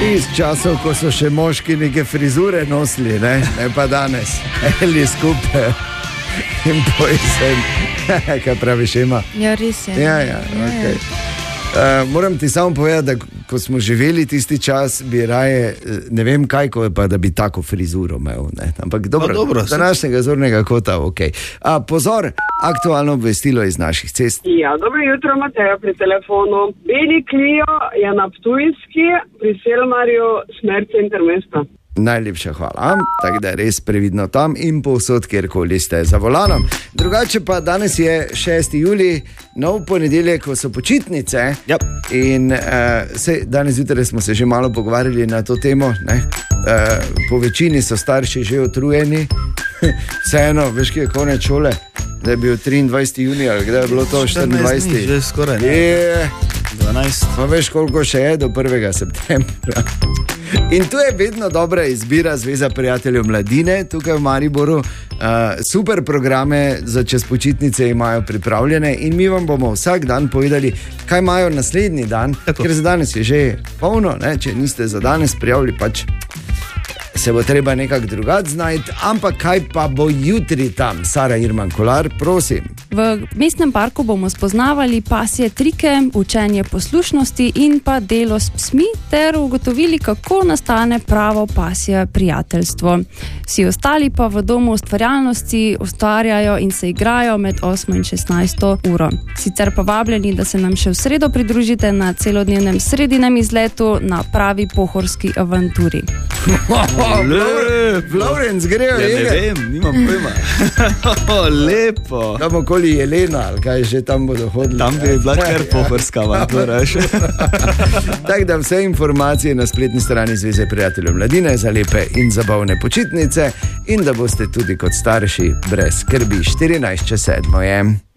Iz časov, ko so še moški neke frizure nosili, ne pa danes, ali skupaj in pojsen. Kaj praviš, ima? Ja, res je. Ja, okay. Moram ti samo povedati, da ko smo živeli tisti čas, bi raje, ne vem kaj, ko je pa, da bi tako frizuro imel. Ne? Ampak dobro, današnjega zornega kota, ok. Pozor, aktualno obvestilo iz naših cest. Ja, dobro jutro, Mateja pri telefonu. Beli Clio je na Ptujski pri Selmarju smer center mesta. Najlepša hvala, tako da je res previdno tam in povsod, kjerkoli ste za volanom. Drugače pa danes je 6. julij, nov ponedeljek, ko so počitnice. Yep. In danes zjutraj smo se že malo pogovarjali na to temo. Po večini so starši že utrujeni. Vseeno, veš, kje je konec šole, da je bil 23. junij ali kdaj je bilo to 24. Dni, že skoraj, ne? Je 12. Pa veš, koliko še je do 1. septembra. In tu je vedno dobra izbira Zveza prijateljev mladine, tukaj v Mariboru. Super programe za čez počitnice imajo pripravljene in mi vam bomo vsak dan povedali, kaj imajo naslednji dan. Tako. Ker za danes je že polno, ne? Če niste za danes prijavili, pač se bo treba nekako drugače znajti. Ampak kaj pa bo jutri tam? Sara Irman Kolar, prosim. V mestnem parku bomo spoznavali pasje trike, učenje poslušnosti in pa delo s psmi ter ugotovili, kako nastane pravo pasje prijateljstvo. Vsi ostali pa v domu ustvarjalnosti ustvarjajo in se igrajo med 8 in 16 uro. Sicer pa vabljeni, da se nam še v sredo pridružite na celodnevnem sredinem izletu na pravi pohorski avanturi. Florence, grejo ne vem, nimam pojma. Lepo. Tam okoli Jelena, ali kaj že tam bodo hodili. Tam bi bila kar pohorska avantura. Tako da vse informacije na spletni strani Zveze prijateljev mladine za lepe in zabavne počitnice in da boste tudi kot starši brez skrbi. 14:07 je.